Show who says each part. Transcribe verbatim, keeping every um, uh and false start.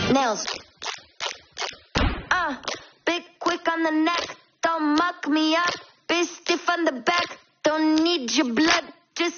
Speaker 1: Nails. Uh, big quick on the neck. Don't muck me up. Be stiff on the back. Don't need your blood.